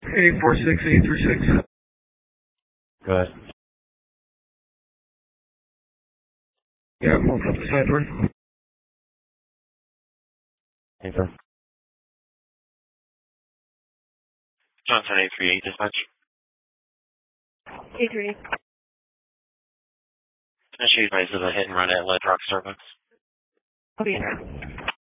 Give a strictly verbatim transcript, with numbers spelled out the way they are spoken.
eight four six eight three six. Go ahead. Yeah, I'm on top of the side first. Anything? Johnson eight three eight, dispatch. eight three. Initiate advice of a hit and run at Lead Rock Starbucks. Okay.